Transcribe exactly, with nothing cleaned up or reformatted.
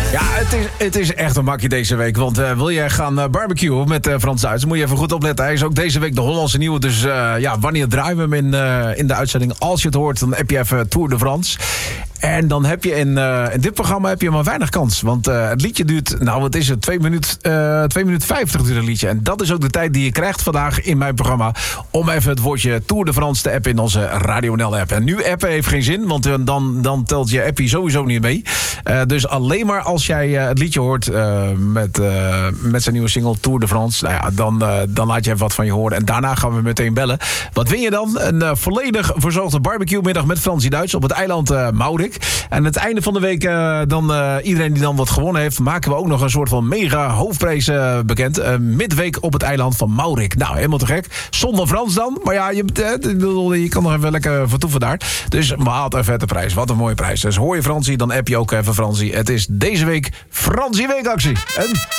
Ja, het is, het is echt een makje deze week. Want uh, wil jij gaan uh, barbecuen met uh, Frans Duits, moet je even goed opletten. Hij is ook deze week de Hollandse nieuwe. Dus uh, ja, wanneer draaien we hem in, uh, in de uitzending? Als je het hoort, dan heb je even Tour de France. En dan heb je in, uh, in dit programma heb je maar weinig kans. Want uh, het liedje duurt, nou wat is het, twee minuten uh, vijftig duurt het liedje. En dat is ook de tijd die je krijgt vandaag in mijn programma. Om even het woordje Tour de France te appen in onze Radio N L app. En nu appen heeft geen zin, want uh, dan, dan telt je appie sowieso niet mee. Uh, dus alleen maar als jij uh, het liedje hoort uh, met, uh, met zijn nieuwe single Tour de France. Nou ja, dan, uh, dan laat je even wat van je horen. En daarna gaan we meteen bellen. Wat win je dan? Een uh, volledig verzorgde barbecue middag met Fransie Duits op het eiland uh, Maurik. En aan het einde van de week, uh, dan uh, iedereen die dan wat gewonnen heeft, maken we ook nog een soort van mega hoofdprijs uh, bekend. Uh, midweek op het eiland van Maurik. Nou, helemaal te gek. Zonder Frans dan. Maar ja, je, uh, je kan nog even lekker vertoeven daar. Dus maar een vette prijs. Wat een mooie prijs. Dus hoor je Fransie, dan app je ook even Fransie. Het is deze week Fransie Weekactie. En